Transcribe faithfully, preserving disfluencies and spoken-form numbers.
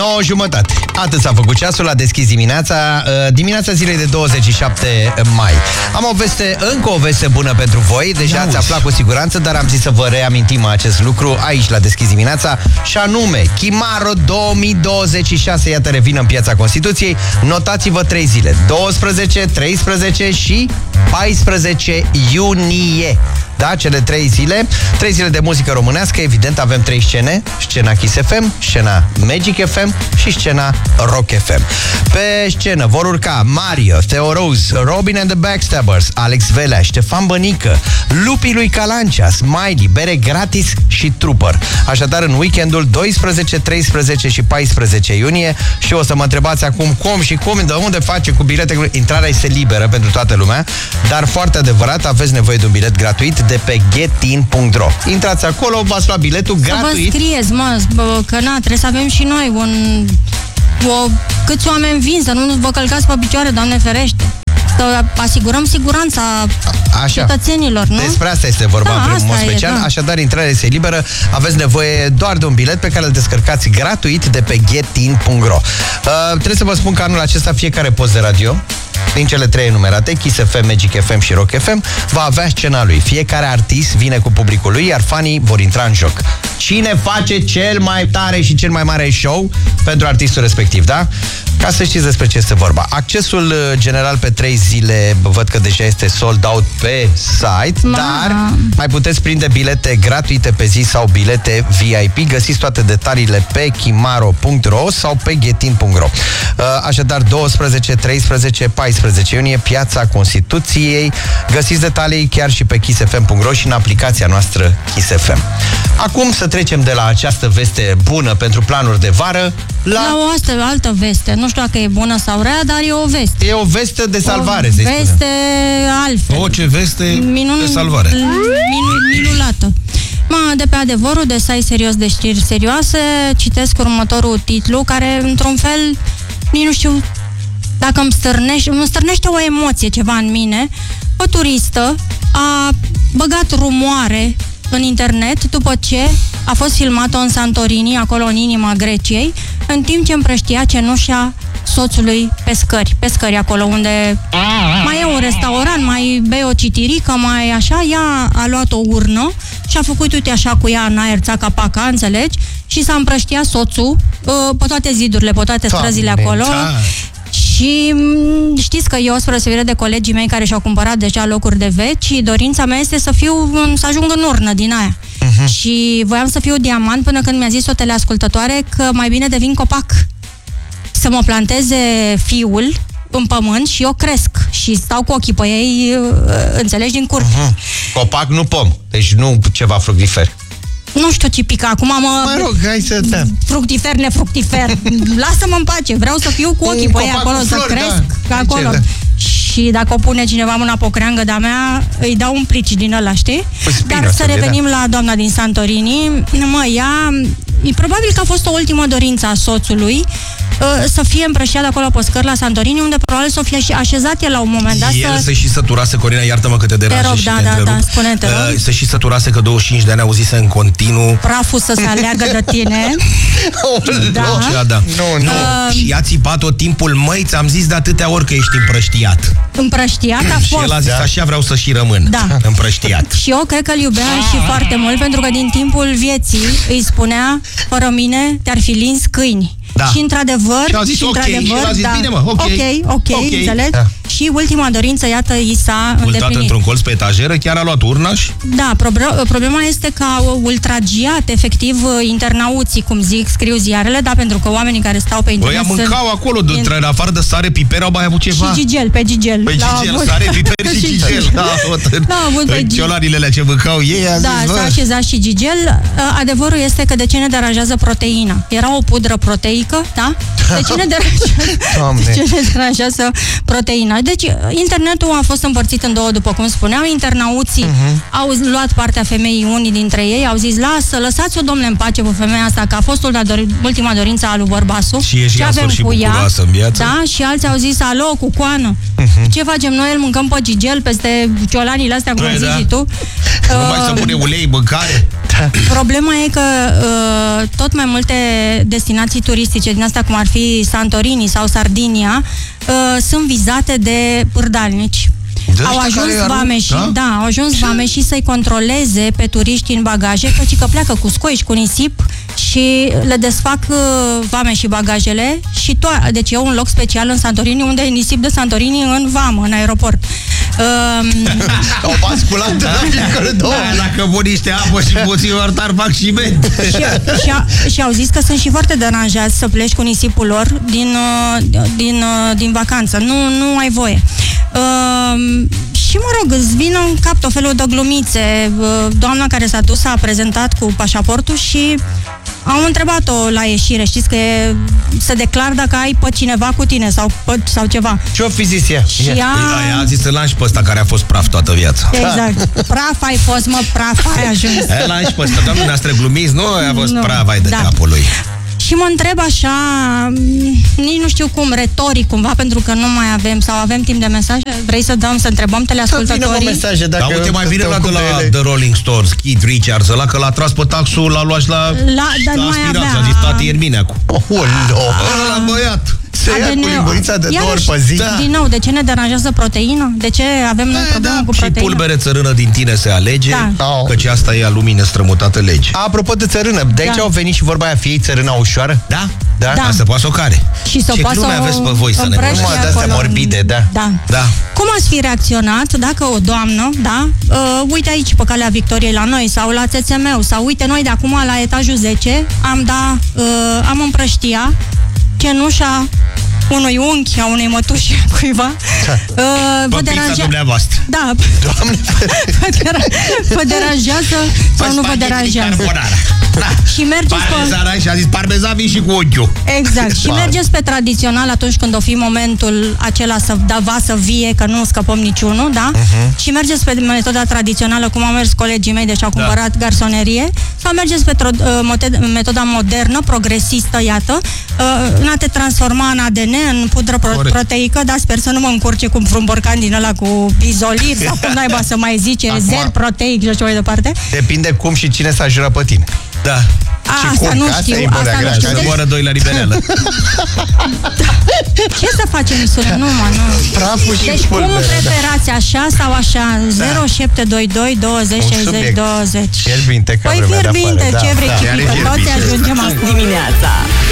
nouă jumătate. Atât s-a făcut ceasul, a deschis dimineața, dimineața zilei de douăzeci și șapte mai. Am o veste, încă o veste bună pentru voi. Deja ați aflat cu siguranță, dar am zis să vă reamintim acest lucru aici la deschis dimineața. Și anume, Chimaro două mii douăzeci și șase, iată, revine în Piața Constituției. Notați-vă trei zile, douăsprezece, treisprezece și paisprezece iunie. Da, cele trei zile, trei zile de muzică românească. Evident, avem trei scene: scena Kiss F M, scena Magic F M și scena Rock F M. Pe scenă vor urca Mario, Theo Rose, Robin and the Backstabbers, Alex Velea, Ștefan Bănică, Lupii lui Calancea, Smiley, bere gratis și Trooper. Așadar, în weekendul doisprezece, treisprezece și paisprezece iunie. Și o să mă întrebați acum cum și cum, de unde face cu bilete. Intrarea este liberă pentru toată lumea, dar foarte adevărat, aveți nevoie de un bilet gratuit de pe getin punct ro. Intrați acolo, v-ați luat biletul să gratuit. Să vă scrieți, mă, că na, trebuie să avem și noi un... O, câți oameni vin, să nu vă călcați pe picioare, Doamne ferește. Să asigurăm siguranța Așa. cetățenilor, nu? Despre asta este vorba, da, în mod special. E, da. Așadar, intrarea este liberă. Aveți nevoie doar de un bilet pe care îl descărcați gratuit de pe getin punct ro. uh, Trebuie să vă spun că anul acesta fiecare post de radio din cele trei enumerate, Kiss F M, Magic F M și Rock F M, va avea scena lui. Fiecare artist vine cu publicul lui, iar fanii vor intra în joc. Cine face cel mai tare și cel mai mare show pentru artistul respectiv, da? Ca să știți despre ce este vorba. Accesul general pe trei zile, văd că deja este sold out pe site, Ma. dar mai puteți prinde bilete gratuite pe zi sau bilete V I P. Găsiți toate detaliile pe chimaro punct ro sau pe getin punct ro. Așadar, douăsprezece, treisprezece, paisprezece iunie, Piața Constituției. Găsiți detalii chiar și pe kiss f m punct ro și în aplicația noastră Kiss F M. Acum să trecem de la această veste bună pentru planuri de vară la... la o astă, altă veste. Nu știu dacă e bună sau rea, dar e o veste. E o veste de salvare, o să-i veste altfel. O, ce veste Minun... de salvare. Minun... Minunată. Ma, de pe Adevărul, de site serios de știri serioase, citesc următorul titlu, care, într-un fel, nici nu știu dacă îmi stârnește, îmi stârnește o emoție, ceva în mine. O turistă a băgat rumoare în internet după ce a fost filmat-o în Santorini, acolo în inima Greciei, în timp ce împrăștia cenușa soțului pe scări, pe scări acolo unde mai e un restaurant, mai bei o citirică, mai așa. Ea a luat o urnă și a făcut, uite așa, cu ea în aer, țaca-paca, înțelegi? Și s-a împrăștiat soțul pe toate zidurile, pe toate străzile acolo. Și știți că eu, spre osebire de colegii mei care și-au cumpărat deja locuri de veci, dorința mea este să fiu, să ajung în urnă din aia. Uh-huh. Și voiam să fiu diamant până când mi-a zis o teleascultătoare că mai bine devin copac. Să mă planteze fiul în pământ și eu cresc și stau cu ochii pe ei, înțelegi, din curte. Uh-huh. Copac, nu pom. Deci nu ceva fructifer. Nu știu ce pica, acum mă... Mă rog, hai să... Da. Fructifer, nefructifer. Lasă-mă în pace, vreau să fiu cu ochii pe ei acolo, flori, să cresc, da. acolo. Ce, da. Și dacă o pune cineva mâna pe o creangă de-a mea, îi dau un plici din ăla, știi? Spină, Dar să de, revenim da. la doamna din Santorini. Mă, ea... E probabil că a fost o ultimă dorință a soțului, să fie împrăștiat acolo pe scări la Santorini, unde probabil să o fie și așezat el la un moment dat. El să... se și săturase, Corina, iartă-mă că te deranjez. Te rog, și da, te da, întrerup. da, spune-te, uh, Se și săturase că douăzeci și cinci de ani auzise în continuu praful să se aleagă de tine. Da. Da, da. Nu, nu. Uh, și a țipat tot timpul: măi, ți-am zis de atâtea ori că ești împrăștiat. Împrăștiat a fost. Și el a zis: da. Așa vreau să și rămân, da. împrăștiat. Și eu cred că îl iubea și foarte mult, pentru că din timpul vieții îi spunea: fără mine te-ar fi lins câini. Da. Și într-adevăr, și, a zis, și okay, într-adevăr, și a zis, da. bine, mă, ok, ok, ok, okay. înțelegi? Da. Și ultima dorință, iată, i s-a îndeplinit. într-un colț pe etajeră, chiar a luat urna și... Da, problema este că au ultragiat, efectiv, internauții, cum zic, scriu ziarele, da, pentru că oamenii care stau pe internet... Băi, mâncau acolo, de, în afară de sare, piper, au mai avut ceva. Și gigel, pe gigel. Pe gigel, sare, piper și gigel. Da, în ciolanile alea ce mâncau ei, a zis, da, s-a așezat și gigel. Adevărul este că de ce ne deranjează proteina? Era o pudră proteică, da? De ce ne deranjează, de ce ne deranjează proteina? Deci, internetul a fost împărțit în două, după cum spuneam. Internauții uh-huh. au luat partea femeii, unii dintre ei au zis: lasă, lăsați-o, domnule, în pace pe femeia asta, că a fost ultima dorință a lui bărbasul. Și e și ce avem și cu ea? În viață. Da, și alții au zis: alo, cu coană. Uh-huh. Ce facem noi? Îl mâncăm pe gigel peste ciolanile astea, cum zici da. tu. Nu uh, mai să pune ulei, mâncare. Da. Problema e că uh, tot mai multe destinații turistice din asta, cum ar fi Santorini sau Sardinia, uh, sunt vizate de pârdalnici. De au ajuns vameșii, da? Da, au ajuns vameșii să-i controleze pe turiști în bagaje, căci că pleacă cu scoi și cu nisip și le desfac uh, vameșii bagajele și to- deci e un loc special în Santorini unde e nisip de Santorini în vamă, în aeroport. Um... Au basculat de la fiecare două. Da, dacă vor niște apă și puțin ortar, fac și med. și, și, a, și au zis că sunt și foarte deranjați să pleci cu nisipul lor din, din, din vacanță. Nu, nu ai voie. Uh, și mă rog, îți vin în cap tot felul de glumițe. Uh, doamna care s-a dus a prezentat cu pașaportul și am întrebat-o la ieșire, știți că e, se declar dacă ai pe cineva cu tine sau, pe, sau ceva. Ce-o fi zis ea? Și ea... ea a zis să lași pe ăsta care a fost praf toată viața. Exact. Praf ai fost, mă, praf ai ajuns. E, lași pe ăsta, doamne, noastră glumiți, nu a fost nu. praf, ai de Da. capul lui. Și mă întreb așa, nici nu știu cum, retoric cumva, pentru că nu mai avem, sau avem timp de mesaje. Vrei să dăm, să întrebăm teleascultătorii? mesaje, dacă da, uite, mai bine la de la The Rolling Stones, Keith Richards, ăla că l-a tras pe taxul, l-a luat și la, la, dar la nu mai aspirație, avea. a zis tati Ermine acum. Oh, Ăla băiat. Se ia cu lingurița de două ori pe zi. Da. Din nou, de ce ne deranjează proteină? De ce avem noi problemă da, cu și proteină? pulbere țărână din tine se alege, Da. căci asta e alumină strămutată lege. Apropo de țărână, de aici Da. au venit și vorba aia, fie țărâna ușoară? Da? Da? Da. Asta poate să o care. Și să Ce poată glume să aveți pe o voi să ne împrăștie Numai de-astea acolo. morbide, da. Da. Da. Cum ați fi reacționat dacă o doamnă, da, uh, uite aici pe Calea Victoriei la noi sau la T S M sau uite noi de acum la etajul zece am da, uh, am împrăștia cenușa unui unchi, a unei mătuși cuiva. Da. Uh, vă Păpița deranja... dumneavoastră. Da. Doamne, vă, dera- vă deranjează sau nu vă deranjează? Da. Și mergeți pe... Parmezan și a zis parmezan vin și cu ochiul. Exact. Și mergeți pe tradițional atunci când o fi momentul acela să da va să vie, că nu scăpăm niciunul, da? Uh-huh. Și mergeți pe metoda tradițională, cum au mers colegii mei, deci au cumpărat da. garsonerie, sau mergeți pe tro- uh, metoda modernă, progresistă, iată, uh, în a te transforma în A D N, în pudră pro- proteică, dar sper să nu mă încurce cu un borcan din ăla cu izolir sau cum naiba să mai zice, acum, zer proteic și așa mai departe. Depinde cum și cine s-a jurat pe tine. Da. A, asta cum? nu Asta știu, e asta nu grea, știu. Să Deci, moară doi la ribereală. ce să facem, Iisule? Nu, mă, nu. Praful și Deci cum pulberea, preferați, așa sau așa? zero șapte doi doi douăzeci șaizeci douăzeci. Fierbinte ca Păi vremea de fierbinte, afară, ce da, vrei, da. cipică, toți ajungem acolo. Dimineața